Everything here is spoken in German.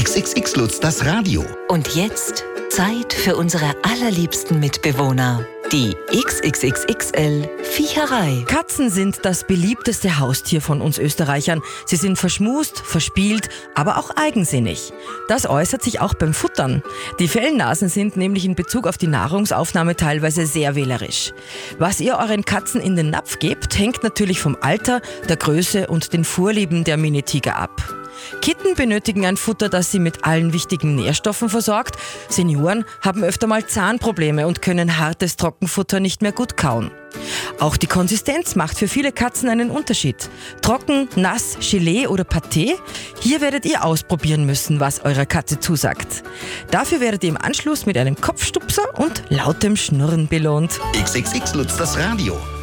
XXX Lutz, das Radio. Und jetzt Zeit für unsere allerliebsten Mitbewohner. Die XXXXL Viecherei. Katzen sind das beliebteste Haustier von uns Österreichern. Sie sind verschmust, verspielt, aber auch eigensinnig. Das äußert sich auch beim Futtern. Die Fellnasen sind nämlich in Bezug auf die Nahrungsaufnahme teilweise sehr wählerisch. Was ihr euren Katzen in den Napf gebt, hängt natürlich vom Alter, der Größe und den Vorlieben der Minitiger ab. Kitten benötigen ein Futter, das sie mit allen wichtigen Nährstoffen versorgt. Senioren haben öfter mal Zahnprobleme und können hartes Trockenfutter nicht mehr gut kauen. Auch die Konsistenz macht für viele Katzen einen Unterschied. Trocken, nass, Gelee oder Pâté? Hier werdet ihr ausprobieren müssen, was eurer Katze zusagt. Dafür werdet ihr im Anschluss mit einem Kopfstupser und lautem Schnurren belohnt. XXX Lutz, das Radio.